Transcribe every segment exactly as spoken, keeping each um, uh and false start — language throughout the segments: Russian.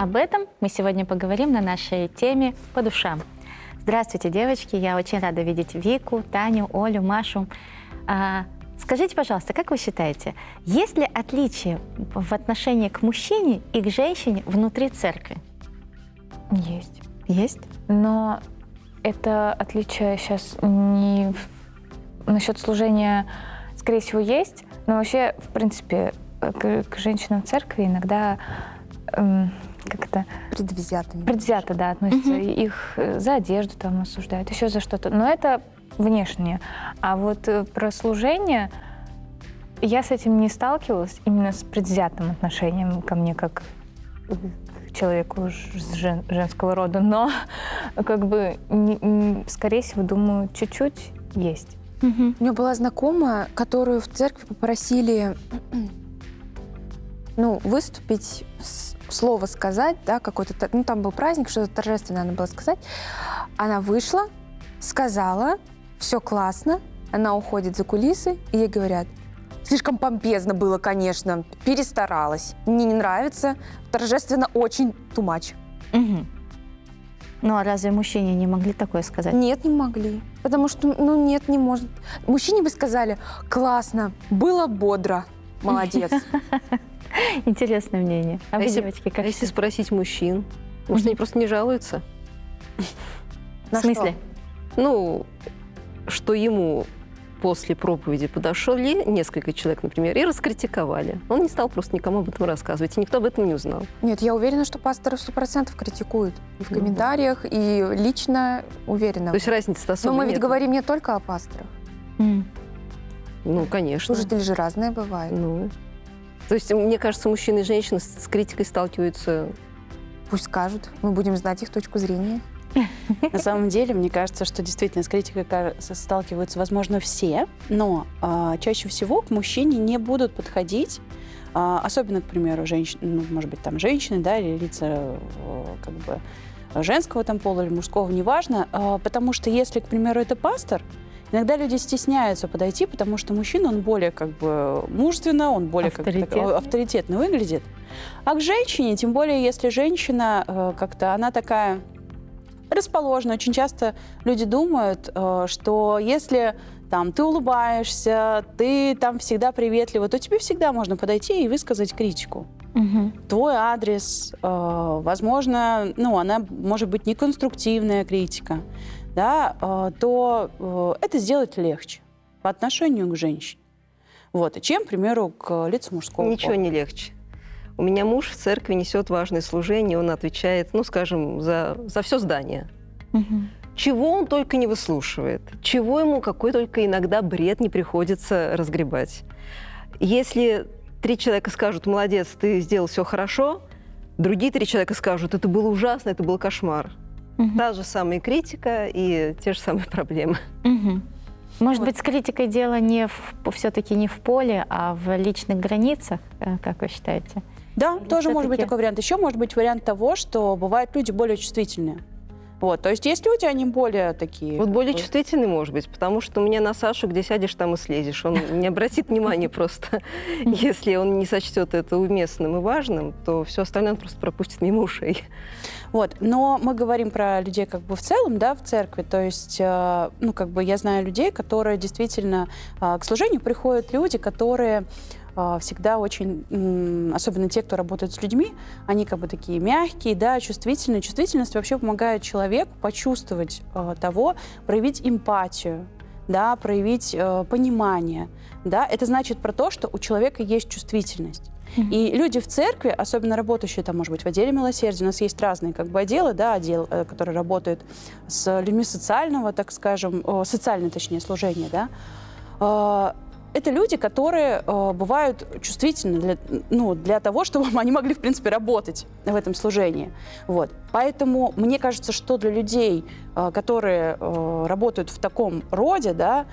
Об этом мы сегодня поговорим на нашей теме «По душам». Здравствуйте, девочки! Я очень рада видеть Вику, Таню, Олю, Машу. А, скажите, пожалуйста, как вы считаете, есть ли отличие в отношении к мужчине и к женщине внутри церкви? Есть. Есть? Но это отличие сейчас не в... насчет служения, скорее всего, есть, но вообще, в принципе, к, к женщинам в церкви иногда эм, как это... Предвзято. Предвзято, да, относятся. Мгм. Их за одежду там осуждают, еще за что-то. Но это внешнее. А вот э, про служение я с этим не сталкивалась, именно с предвзятым отношением ко мне как к человеку ж- с жен- женского рода. Но как бы, не- не- скорее всего, думаю, чуть-чуть есть. Мгм. У меня была знакомая, которую в церкви попросили ну, выступить, с- слово сказать, да, какой-то, та- ну, там был праздник, что-то торжественное надо было сказать. Она вышла, сказала, все классно, она уходит за кулисы, и ей говорят: слишком помпезно было, конечно, перестаралась, мне не нравится, торжественно очень too much. Мгм. Ну а разве мужчине не могли такое сказать? Нет, не могли. Потому что, ну, нет, не может. Мужчине бы сказали: классно, было бодро, молодец. Интересное мнение. А А вы, если, девочки, а как если считаете? спросить мужчин, может, Мгм. они просто не жалуются? В На смысле? Ну, что ему после проповеди подошли несколько человек, например, и раскритиковали. Он не стал просто никому об этом рассказывать, и никто об этом не узнал. Нет, я уверена, что пасторы сто процентов критикуют. И в Ну да. комментариях, и лично уверена. То есть разницы-то Но особо мы ведь нет. говорим не только о пасторах. М. Ну, конечно. Служители же разные бывают. Ну. То есть, мне кажется, мужчины и женщины с с критикой сталкиваются. Пусть скажут, мы будем знать их точку зрения. На самом деле, мне кажется, что действительно с критикой ка- с- сталкиваются, возможно, все, но а, чаще всего к мужчине не будут подходить, а, особенно, к примеру, женщины, ну, может быть, там женщины, да, или лица э, как бы женского там пола или мужского, неважно, а, потому что если, к примеру, это пастор, иногда люди стесняются подойти, потому что мужчина, он более как бы мужественно, он более как бы так- Авторитетно. авторитетно выглядит. А к женщине, тем более, если женщина э, как-то, она такая расположена. Очень часто люди думают, э, что если там ты улыбаешься, ты там всегда приветлива, то тебе всегда можно подойти и высказать критику. Мгм. Твой адрес, э, возможно, ну, она может быть неконструктивная критика, да, э, то э, это сделать легче по отношению к женщине. Вот, и чем, к примеру, к лицу мужского Ничего пола. не легче. У меня муж в церкви несет важное служение, он отвечает, ну, скажем, за, за все здание. Мгм. Чего он только не выслушивает, чего ему какой только иногда бред не приходится разгребать. Если три человека скажут: молодец, ты сделал все хорошо, другие три человека скажут: это было ужасно, это был кошмар. Мгм. Та же самая критика и те же самые проблемы. Мгм. Может Вот. быть, с критикой дело не в, все-таки не в поле, а в личных границах, э, как вы считаете? Да, Или тоже может быть всё-таки- такой вариант. Еще может быть вариант того, что бывают люди более чувствительные. Вот, то есть есть люди, они более такие... Вот более как бы, чувствительный, может быть, потому что у меня на Сашу где сядешь, там и слезешь. Он не обратит внимания просто. Если он не сочтет это уместным и важным, то все остальное он просто пропустит мимо ушей. Вот, но мы говорим про людей как бы в целом, да, в церкви, то есть, э, ну, как бы я знаю людей, которые действительно э, к служению приходят люди, которые э, всегда очень, м, особенно те, кто работает с людьми, они как бы такие мягкие, да, чувствительные. Чувствительность вообще помогает человеку почувствовать э, того, проявить эмпатию, да, проявить э, понимание, да, это значит про то, что у человека есть чувствительность. И люди в церкви, особенно работающие там, может быть, в отделе милосердия, у нас есть разные как бы отделы, да, отдел, э, который работает с людьми социального, так скажем, э, социальное, точнее, служение, да, э, это люди, которые э, бывают чувствительны для, ну, для того, чтобы они могли, в принципе, работать в этом служении. Вот. Поэтому мне кажется, что для людей, э, которые э, работают в таком роде, да,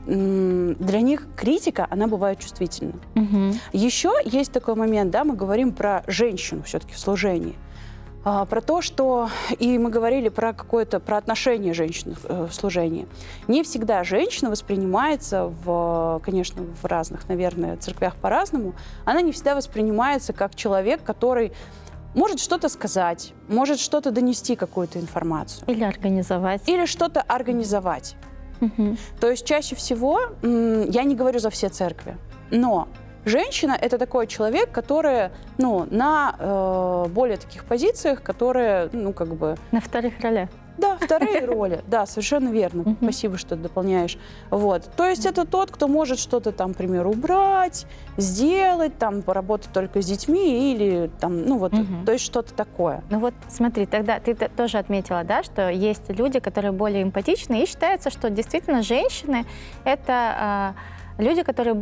м, для них критика, она бывает чувствительна. Мгм. Еще есть такой момент, да, мы говорим про женщину все-таки в служении. А, про то, что... И мы говорили про какое-то... про отношение женщин в, в служении. Не всегда женщина воспринимается в... Конечно, в разных, наверное, церквях по-разному. Она не всегда воспринимается как человек, который может что-то сказать, может что-то донести, какую-то информацию. Или организовать. Или что-то организовать. Мгм. То есть чаще всего, м, я не говорю за все церкви, но женщина — это такой человек, который, ну, на э, более таких позициях, которые, ну, как бы... На вторых ролях. Да, вторые роли, да, совершенно верно. Мгм. Спасибо, что дополняешь. Вот. То есть это тот, кто может что-то там, к примеру, убрать, сделать, там, поработать только с детьми или там, ну вот, Мгм. то есть что-то такое. Ну вот смотри, тогда ты т- тоже отметила, да, что есть люди, которые более эмпатичны, и считается, что действительно женщины — это а, люди, которые